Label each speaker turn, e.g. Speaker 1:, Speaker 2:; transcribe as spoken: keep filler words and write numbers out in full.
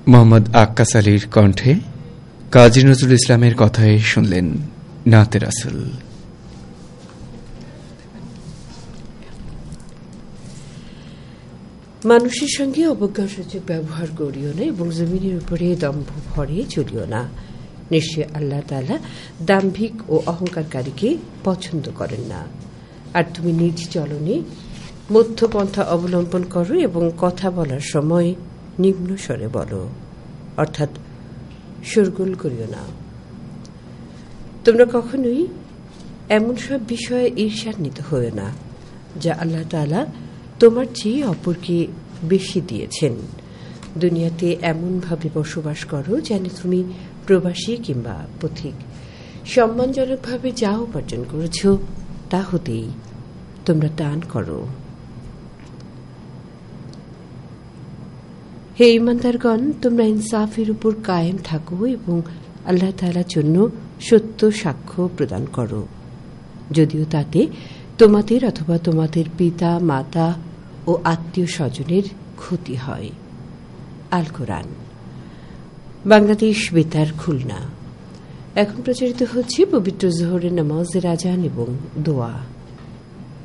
Speaker 1: মোহাম্মদ আক্কাস আলীর কণ্ঠে কাজী নজরুল ইসলামের কথায় শুনলেন নাতে রাসূল।
Speaker 2: মানুষের সঙ্গে অবজ্ঞাসূচক ব্যবহার করিও না এবং জমিনের উপরে দম্ভ ভরে চলিও না। নিশ্চয় আল্লাহ তাআলা দাম্ভিক ও অহংকারকারীকে পছন্দ করেন না। আর তুমি নিজ চলনে মধ্যপন্থা অবলম্বন করো এবং কথা বলার সময় নিম্ন স্বরে বলো, অর্থাৎ শোরগোল করিও না। তোমরা কখনোই এমন সব বিষয়ে ঈর্ষান্বিত হও না যা আল্লাহ তাআলা তোমার চেয়ে অপরকে বেশি দিয়েছেন। দুনিয়াতে এমনভাবে বসবাস করো যেন তুমি প্রবাসী কিংবা পথিক। সম্মানজনকভাবে যা উপার্জন করেছ তা হতেই তোমরা দান করো। হে ঈমানদারগণ, তোমরা ইনসাফের উপর কায়েম থাকো এবং আল্লাহ তাআলার জন্য সত্য সাক্ষ্য প্রদান করো, যদিও তাতে তোমাদের অথবা তোমাদের পিতা মাতা ও আত্মীয় স্বজনের ক্ষতি হয়। আল কোরআন, বাংলাদেশ বেতার, খুলনা। এখন প্রচারিত হচ্ছে পবিত্র জোহরের নামাজের আজান এবং দোয়া।